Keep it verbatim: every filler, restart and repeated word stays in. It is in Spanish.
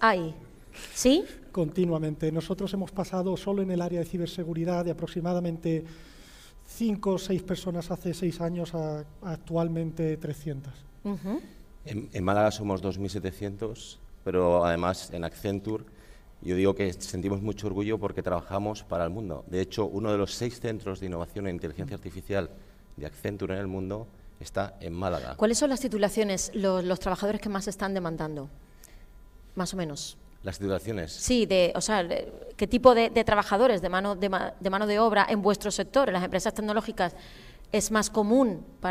hay. ¿Sí? Continuamente. Nosotros hemos pasado solo en el área de ciberseguridad de aproximadamente cinco o seis personas hace seis años a, a actualmente trescientas. Uh-huh. En, en Málaga somos dos mil setecientos, pero además en Accenture yo digo que sentimos mucho orgullo porque trabajamos para el mundo. De hecho, uno de los seis centros de innovación en inteligencia artificial de Accenture en el mundo está en Málaga. ¿Cuáles son las titulaciones, los, los trabajadores que más están demandando? Más o menos. Las titulaciones. Sí, de, o sea, ¿qué tipo de, de trabajadores, de mano de, de mano de obra en vuestro sector, en las empresas tecnológicas, es más común para